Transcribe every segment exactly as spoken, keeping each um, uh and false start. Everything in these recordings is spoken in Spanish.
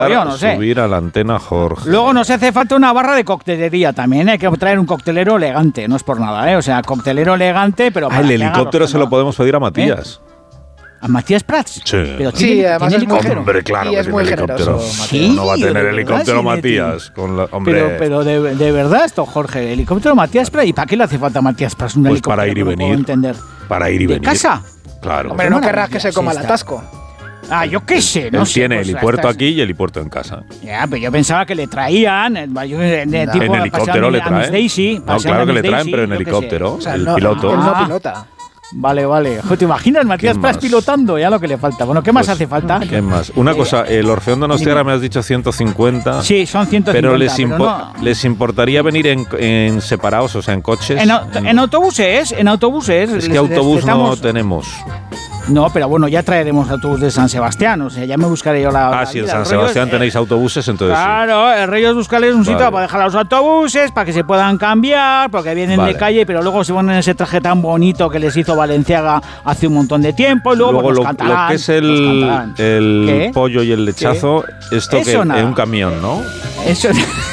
Yo no sé. Subir a la antena, Jorge. Luego nos hace falta una barra de coctelería también. Hay que traer un coctelero elegante, no es por nada, ¿eh? O sea, coctelero elegante, pero... Ah, el helicóptero se lo podemos pedir a Matías. ¿Eh? ¿A Matías Prats? Sí. Pero sí, tiene, además tiene es muy helicóptero. Hombre, claro y que es tiene muy helicóptero. generoso, ¿Sí? No va a tener ¿De helicóptero verdad, Matías. Con la, hombre. Pero, pero de, de verdad esto, Jorge, el helicóptero Matías Prats. ¿Y para qué le hace falta a Matías Prats un Pues helicóptero? para ir y No lo puedo venir. entender. Para ir y ¿De venir. casa? Claro. Hombre, Qué no maravilla querrás que se coma es el esta. atasco. Ah, yo qué sé, no Él sé. tiene pues, helipuerto estas- aquí y helipuerto en casa. Ya, pero yo pensaba que le traían eh, yo, de, de No. tipo En helicóptero le paseando a Miss traen. Daisy, No, paseando claro a que Miss le traen, Daisy, pero en yo qué sé. helicóptero. O sea, El no, piloto. él no Ah. pilota. Vale, vale. Joder, ¿te imaginas Matías ¿Qué Prats más? pilotando? Ya lo que le falta. Bueno, ¿qué más Pues, hace falta? ¿Qué más? Una Eh, cosa, el Orfeón Donostiarra dime. me has dicho ciento cincuenta. Sí, son ciento cincuenta. Pero les, pero impo- no- les importaría venir en, en separados, o sea, en coches. en, au- en autobuses, en autobuses. Es les- que autobús no necesitamos- tenemos. No, pero bueno, ya traeremos autobús de San Sebastián. O sea, ya me buscaré yo la. Ah, la si en vida. San El rollo Sebastián es- tenéis autobuses, entonces sí. Claro, el rollo es buscarles un sitio Vale. para dejar los autobuses, para que se puedan cambiar, porque vienen Vale. de calle, pero luego se ponen ese traje tan bonito que les hizo Valenciaga hace un montón de tiempo, y luego, Luego pues, lo, nos cantarán, lo que es nos el, cantarán. el ¿Qué? pollo y el lechazo, esto Eso que en nada. un camión, ¿no? Eso.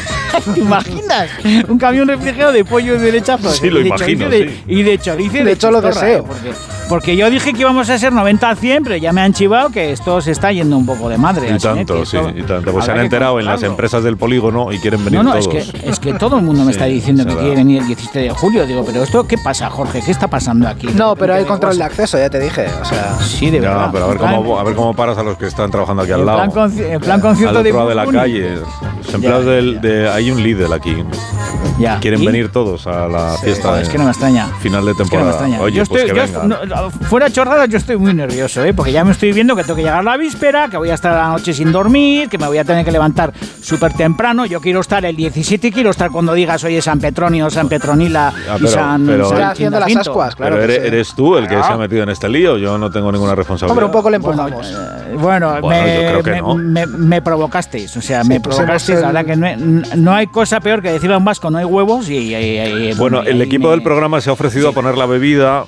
¿Te imaginas? Un camión refrigerado de pollo y de lechazo. Sí, lo y de imagino, chorizo y de- sí. Y de chorizo y De de hecho, lo chistorra, deseo. ¿eh? Porque, porque yo dije que íbamos a ser noventa a cien, pero ya me han chivado que esto se está yendo un poco de madre. Y así, ¿eh? tanto, Que sí, esto y tanto. Pues se habrá han que enterado en las controlarlo. empresas del polígono y quieren venir No, no, todos. es que, es que todo el mundo me Sí, está diciendo que será. quiere venir el diecisiete de julio. Digo, pero esto, ¿qué pasa, Jorge? ¿Qué está pasando aquí? No, pero hay De control de WhatsApp. acceso, ya te dije. O sea, Sí, de verdad. Ya, pero a ver, En plan- cómo, a ver cómo paras a los que están trabajando aquí al en lado. plan conci- en plan Al concierto otro lado de la Bugs Bunny. calle. Los empleados Ya, del, ya. de. Hay un líder aquí. Ya. Quieren ¿Y? venir todos a la fiesta Joder, de es que no me extraña. final de Es que no me temporada. extraña. Oye, yo pues estoy, que yo vengan. estoy- no, fuera chorradas, yo estoy muy nervioso, ¿eh? Porque ya me estoy viendo que tengo que llegar la víspera, que voy a estar la noche sin dormir, que me voy a tener que levantar súper temprano. Yo quiero estar el diecisiete y quiero estar cuando digas, oye, San Petronio, San Petronila Ah, y pero- San, pero- San está haciendo las Quintacinto. ascuas, claro. Pero que eres, sí. eres tú el que Ah. se ha metido en este lío. Yo no tengo ninguna responsabilidad. Hombre, un poco le Bueno, empujamos. eh, bueno, Bueno, me, yo creo que me- no. me- me provocasteis, o sea, Sí, me pues provocasteis. hemos La el- verdad que no, no hay cosa peor que decirle a un vasco no hay huevos y... y- y- y- Bueno, y- el y equipo me- del programa se ha ofrecido a poner la bebida.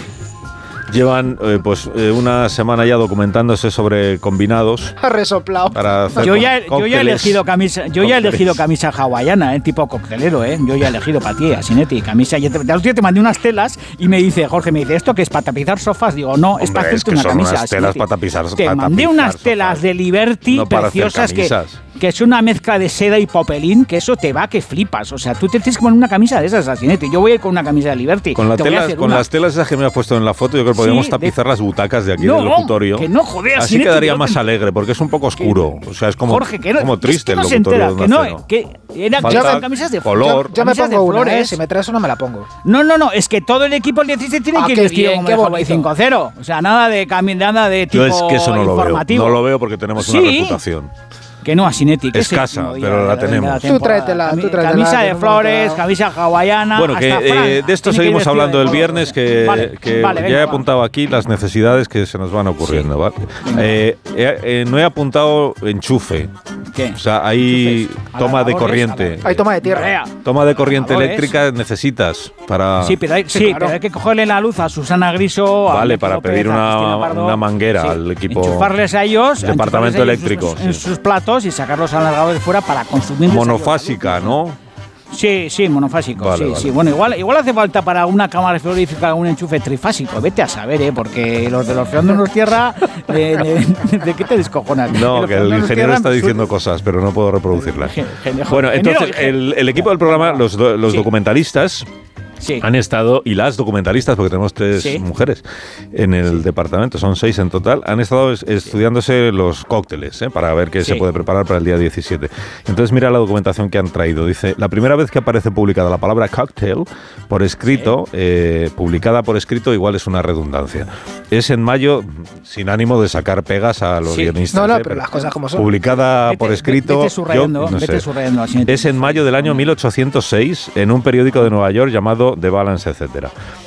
Llevan eh, pues eh, una semana ya documentándose sobre combinados Ha resoplado. para hacer Yo ya, co- yo ya he cócteles. elegido camisa, yo ya he Cócteles. elegido camisa hawaiana, ¿eh? Tipo coctelero, ¿eh? Yo ya he elegido para ti, Asinetti, camisa. Yo te, el otro día te mandé unas telas y me dice, Jorge, me dice, ¿esto qué es para tapizar sofás? Digo, no, es Hombre, para es hacerte que una son camisa. unas telas Asinetti. para tapizar- Te para mandé tapizar unas sofás. telas de Liberty No para hacer preciosas que, camisas. que es una mezcla de seda y popelín, que eso te va que flipas. O sea, tú te tienes que poner una camisa de esas, Asinetti. Yo voy a ir con una camisa de Liberty. Con, la Te voy a telas, hacer con una. las telas esas que me has puesto en la foto, yo creo que podríamos Sí, tapizar de- las butacas de aquí No, del locutorio. que no, joder, Así Asinetti, quedaría que no más te- alegre, porque es un poco oscuro. O sea, es como, Jorge, que no, como es triste que no el se locutorio entera, de que Onda no, Cero. que eran Falta camisas de color. Yo me camisas de pongo una, ¿eh? flores. Si me traes una, me la pongo. No, no, no, es que todo el equipo el diecisiete tiene Ah, que ir qué vestido bien, como qué el Hawaii bonito. cinco cero. O sea, nada de cami- nada de tipo Yo es que eso no lo veo. informativo. No lo veo porque tenemos una Sí. reputación. Que no, Asinetti, que Escasa, es el último día pero de la de de tenemos. temporada. Tú tráetela, tú Cami- tráetela, Camisa que de no me flores, gusta. camisa hawaiana. Bueno, que hasta Fran eh, de esto tiene que ir seguimos vestido hablando de el color. viernes, que, Vale, que vale, ya venga, he va. apuntado aquí las necesidades que se nos van ocurriendo. ¿vale? Eh, eh, eh, no he apuntado enchufe. ¿Qué? O sea, hay Enchufes. toma de Aladores, corriente. aladores. Hay toma de tierra. Vea. Toma de corriente Aladores. eléctrica necesitas para... Sí, pero hay, Sí, sí, claro. pero hay que cogerle la luz a Susana Griso. a Vale, Nacho para López, pedir a una- Cristina Pardo. una manguera al equipo- Enchufarles a ellos. Departamento enchufarles a ellos eléctrico, En sus, en sí. sus platos y sacarlos al largado de fuera para consumir. monofásica, ¿no? Sí, sí, monofásico. Vale, sí, vale. sí. Bueno, igual, igual hace falta para una cámara frigorífica un enchufe trifásico. Vete a saber, ¿eh? Porque los de los Feándonos Tierra, de, de, ¿de qué te descojonas? No, Los que el Feándonos ingeniero Tierra, está su- diciendo cosas, pero no puedo reproducirlas. Gen- gen- Bueno, ingeniero, entonces gen- el, el equipo del programa, los, do- los Sí. documentalistas, Sí. han estado, y las documentalistas, porque tenemos tres Sí. mujeres en el departamento, son seis en total, han estado es- estudiándose los cócteles, ¿eh? Para ver qué Sí. se puede preparar para el día diecisiete. Entonces mira la documentación que han traído. Dice, la primera vez que aparece publicada la palabra cocktail por escrito, eh, publicada por escrito, igual es una redundancia. Es en mayo, sin ánimo de sacar pegas a los Sí. guionistas. No, no, ¿eh? pero las cosas como son. Publicada Vete- por vete escrito, subrayando, yo no vete sé. subrayando, así. Es en mayo del año mil ochocientos seis en un periódico de Nueva York llamado The Balance, etcétera.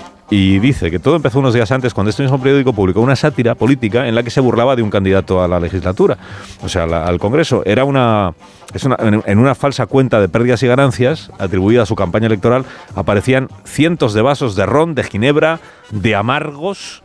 Y dice que todo empezó unos días antes cuando este mismo periódico publicó una sátira política en la que se burlaba de un candidato a la legislatura, o sea, la- al Congreso. Era una, es una en, en una falsa cuenta de pérdidas y ganancias atribuida a su campaña electoral aparecían cientos de vasos de ron, de ginebra, de amargos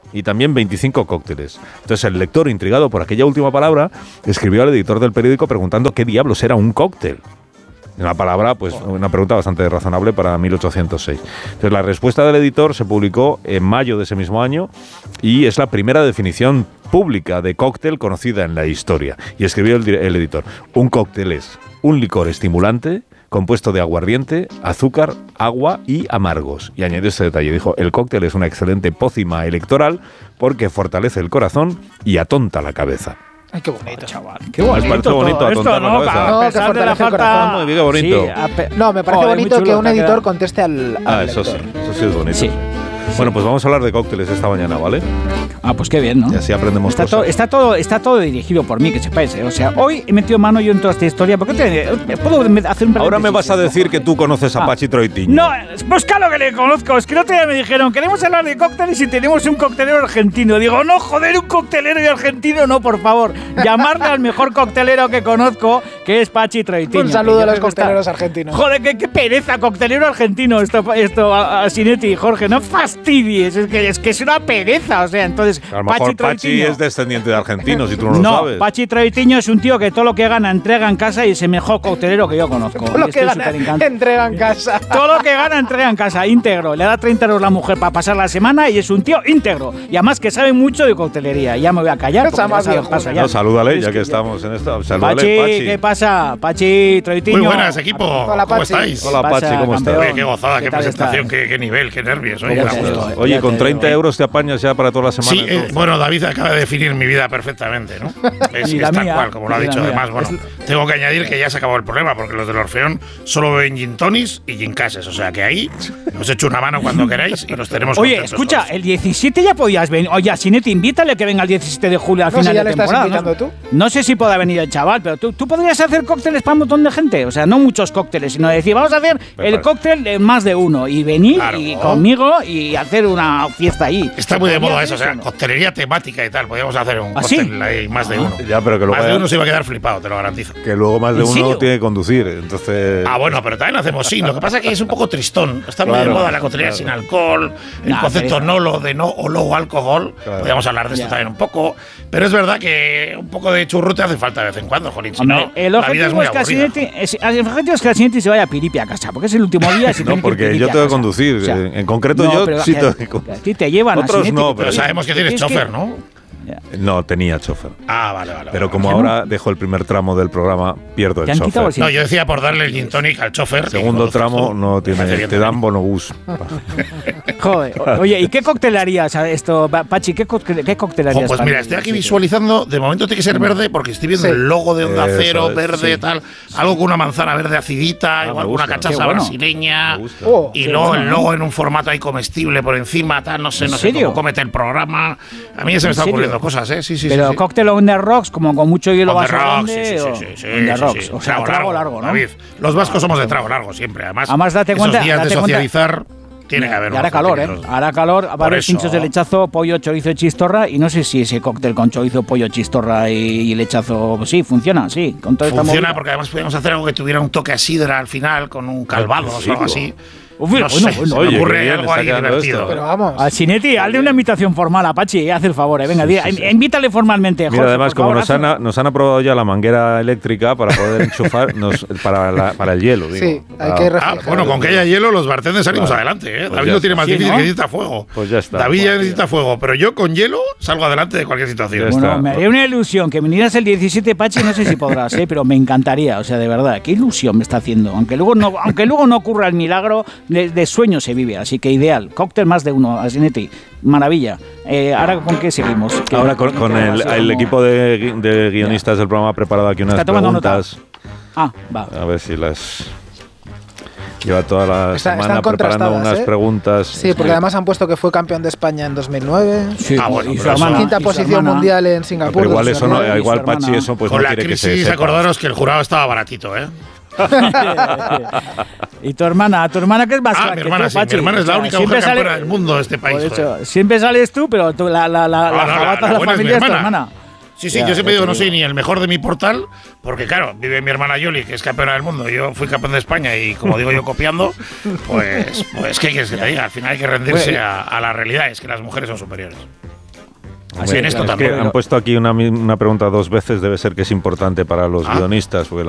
y también veinticinco cócteles. Entonces el lector, intrigado por aquella última palabra, escribió al editor del periódico preguntando qué diablos era un cóctel. Una palabra, pues una pregunta bastante razonable para mil ochocientos seis. Entonces la respuesta del editor se publicó en mayo de ese mismo año y es la primera definición pública de cóctel conocida en la historia. Y escribió el, el editor: un cóctel es un licor estimulante compuesto de aguardiente, azúcar, agua y amargos. Y añadió este detalle, dijo: el cóctel es una excelente pócima electoral porque fortalece el corazón y atonta la cabeza. Ay, qué bonito, chaval. Qué bonito. Me parece bonito atontar la cabeza. No, que fortalece el corazón. No, qué bonito. Sí, No, me parece Joder, bonito muy chulo, que un te ha editor quedado. conteste al, al Ah, eso sí, lector. eso sí es bonito. Sí. Bueno, pues vamos a hablar de cócteles esta mañana, ¿vale? Ah, pues qué bien, ¿no? Y así aprendemos Está, cosas. todo, está, todo, está todo dirigido por mí, que sepáis. ¿eh? O sea, hoy he metido mano yo en toda esta historia. ¿Por qué te, ¿puedo hacer un Ahora me paréntesis? vas a decir que tú conoces a Ah. Pachi Troitiño. No, pues claro que le conozco. Es que el otro día me dijeron, queremos hablar de cócteles y tenemos un coctelero argentino. Digo, no, joder, un coctelero y argentino, no, por favor. Llamarle al mejor coctelero que conozco, que es Pachi Troitiño. Un saludo Que a yo los creo que está- cocteleros argentinos. Joder, qué, qué pereza, coctelero argentino, esto, esto a, a Sinetti y Jorge, no fastidies, es que, es que es una pereza, o sea, entonces, A lo mejor Pachi Troitiño- es descendiente de argentinos y tú no, lo no, sabes. Pachi Troitiño es un tío que todo lo que gana entrega en casa y es el mejor coctelero que yo conozco. Todo lo Y que estoy gana, superencantado. entrega en casa. Todo lo que gana entrega en casa, íntegro. Le da treinta euros la mujer para pasar la semana y es un tío íntegro. Y además que sabe mucho de coctelería. Ya me voy a callar porque Está más ya sabes, viejo. paso ya. No, salúdale, Es ya que, ya- estamos en esto. Salúdale, Pachi, Pachi. ¿qué pasa? Pachi Troitiño. Muy buenas, equipo. Hola, ¿Cómo Pachi. estáis? Hola, ¿Qué pasa, Pachi, ¿cómo estás? campeón? Oye, qué gozada, ¿Qué qué tal presentación, estás? qué, qué nivel, qué nervios. Oye, ¿Cómo da te gusto. digo? Oye, Ya con te treinta digo. euros te apañas ya para toda la semana. Sí, eh, entonces. bueno, David acaba de definir mi vida perfectamente, ¿no? Es, Y es la tal mía, cual, como lo ha y la dicho. mía. Además, bueno, tengo que añadir que ya se acabó el problema, porque los del Orfeón solo beben gin tonis y gin cases. O sea que ahí os echo una mano cuando queráis y los tenemos Oye, contentos escucha, todos. el diecisiete ya podías venir. Oye, Sinetti, invítale que venga el diecisiete de julio al No, final si ya de le estás temporada. invitando ¿no? tú. No sé si podrá venir el chaval, pero tú, tú podrías hacer cócteles para un montón de gente. O sea, no muchos cócteles, sino decir, vamos a hacer Me el parece. cóctel de más de uno y venir Claro. y conmigo y hacer una fiesta ahí. Está muy de ¿Podría moda hacer eso, o sea, no? coctelería temática y tal. Podríamos hacer un ¿Ah, sí? cóctel ahí, más de uno. Ya, pero que luego, Más de haya- uno se iba a quedar flipado, te lo garantizo. que luego más de ¿En uno serio? tiene que conducir. Entonces. Ah, bueno, pero también hacemos sin. Lo que pasa es que es un poco tristón. Está muy Claro, de moda la coctelería claro. sin alcohol, el Nah, concepto pereza. nolo de no o low alcohol. Claro. Podríamos hablar de esto Ya. también un poco. Pero es verdad que un poco de churrute hace falta de vez en cuando, Jolín. Si Hombre, no, el la vida es objetivo muy es, que al aburrida. Sinetti- es- el objetivo es que al Sinetti se vaya a Piripi a casa, porque es el último día. y se No, tiene que ir porque Piripi yo a tengo que casa. conducir. O sea, En- en concreto, no, yo pero sí que- tengo que con- que a ti te llevan. a Otros Sinetti, no, que te Pero pero llevan. sabemos que tienes Es que- chofer, ¿no? No, tenía chofer. Ah, vale, vale. Pero vale, como vale. ahora dejo el primer tramo del programa, pierdo el ¿Te han quitado chofer. el No, yo decía por darle el gin tonic al chofer. que Segundo conduces tramo tú. no Me tiene, parece bien te dan también. bonobús. Joder. o- Oye, ¿y qué coctelerías esto, Pa- Pachi? ¿Qué, coctel- qué Jo, coctelerías? pues para mira, ti? estoy aquí visualizando. De momento tiene que ser verde porque estoy viendo Sí. el logo de Onda Eso Cero, es, verde, sí. tal. Algo con una manzana verde acidita, Ah, me igual una gusta. cachaza Qué bueno. brasileña. Me gusta. Oh, Y Qué luego bueno, el ¿no? logo en un formato ahí comestible por encima, tal, no sé, ¿En no sé serio? cómo comete el programa. A mí ya se me ¿En están serio? ocurriendo cosas, ¿eh? Sí, sí, Pero sí. sí. cóctel on the rocks, como con mucho hielo On the vaso rocks, grande, sí, sí, o- sí, sí, on the sí, rocks. sí. O sea, trago largo, ¿no? David, los vascos somos de trago largo siempre, además. Además, date esos cuenta- días date de cuenta- socializar tiene que haber Y hará unos calor, ¿eh? centímetros. Hará calor, va a Por haber eso. pinchos de lechazo, pollo, chorizo y chistorra. Y no sé si ese cóctel con chorizo, pollo, chistorra y, y lechazo, pues sí, funciona, sí. Con toda esta Funciona movida. porque además podíamos hacer algo que tuviera un toque a sidra al final, con un calvados qué o algo rico. así. Uf, no bueno, sé, bueno. se me Oye, qué ocurre bien algo está ahí quedando divertido. esto. Pero vamos. Al Sinetti, hazle una invitación formal a Pachi, haz el favor, eh. Venga, Sí, di- sí, sí. invítale formalmente. Mira, Jorge, además, por como favor, nos haz- han, nos han aprobado ya la manguera eléctrica para poder enchufar nos- para, la- para el hielo. Digo, Sí, hay para- que Ah, reflejar. bueno, con que haya hielo, los bartenders salimos Claro. adelante. ¿eh? Pues David ya lo tiene más está. difícil, Sí, ¿no? que necesita fuego. Pues ya está. David ya Pues, necesita fuego, pero yo con hielo salgo adelante de cualquier situación. Ya Bueno, está. me haría una ilusión que vinieras el diecisiete, Pachi, no sé si podrás, ¿eh? Pero me encantaría, o sea, de verdad, qué ilusión me está haciendo. Aunque luego no, aunque luego no ocurra el milagro, de, de sueño se vive, así que ideal. Cóctel más de uno, Asinetti, maravilla. Eh, ahora, ¿con qué seguimos? ¿Qué- Ahora con, con qué el, más? el Como- equipo de, gui- de guionistas del programa ha preparado aquí unas Está tomando nota. preguntas. Ah, va. A ver si las... Lleva toda la Está- semana están preparando contrastadas, unas ¿eh? preguntas. Sí, porque además han puesto que fue campeón de España en dos mil nueve. Sí, Ah, bueno, y su pero eso- hermana, Quinta y su posición hermana. mundial en Singapur. Pero igual dos eso mil no, nueve. y igual su Pachi hermana. eso pues con no la quiere que se crisis, sepa. acordaros que el jurado estaba baratito, ¿eh? Y tu hermana, tu hermana que es más Ah, crack mi que hermana tú, sí, mi Pachi. hermana es la O sea, única siempre mujer sale- campeona del mundo de este país. Por joder. eso, siempre sales tú, pero tú, la, la, la, No, la no, jabata la de la buena es mi familia es tu hermana. hermana. Sí, sí, Ya, yo siempre ya digo, te no soy digo. ni el mejor de mi portal, porque claro, vive mi hermana Yoli, que es campeona del mundo, yo fui campeón de España y como digo yo copiando, pues, pues ¿qué quieres que te diga? Al final hay que rendirse Bueno, a, a la realidad, es que las mujeres son superiores. Así en esto es también. que han puesto aquí una, una pregunta dos veces, debe ser que es importante para los Ah. guionistas, porque